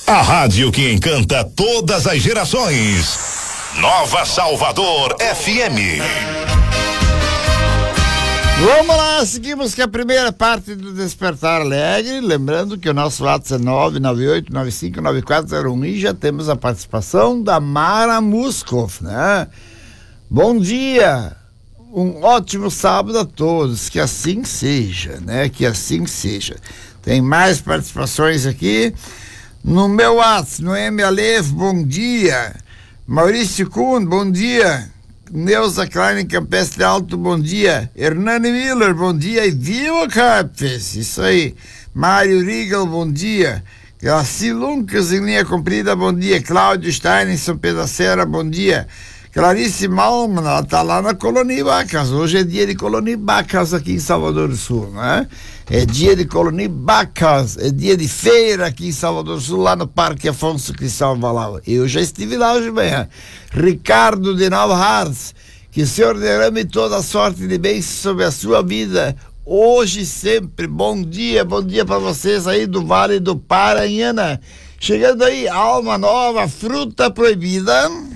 A rádio que encanta todas as gerações. Nova Salvador FM. Vamos lá, seguimos com a primeira parte do Despertar Alegre. Lembrando que o nosso WhatsApp é 998-959401 e já temos a participação da Mara Muskov, né? Bom dia, um ótimo sábado a todos, que assim seja, né? Que assim seja. Tem mais participações aqui no meu WhatsApp, no MLF, bom dia. Maurício Kuhn, bom dia. Neuza Klein Campestre Alto, bom dia. Hernani Miller, bom dia. E viva Capes, isso aí. Mário Riegel, bom dia. Graci Lucas em linha comprida, bom dia. Cláudio Stein em São Pedro da Serra, bom dia. Clarice Malman, ela tá lá na Colônia Bacas. Hoje é dia de Colônia Bacas aqui em Salvador do Sul, né? É dia de Colônia Bacas, é dia de feira aqui em Salvador do Sul, lá no Parque Afonso Cristóvão Valava. Eu já estive lá hoje de manhã. Ricardo de Nova Hartz, que o Senhor derrame toda a sorte de bênçãos sobre a sua vida, hoje e sempre. Bom dia para vocês aí do Vale do Paranhana. Chegando aí, Alma Nova, Fruta Proibida.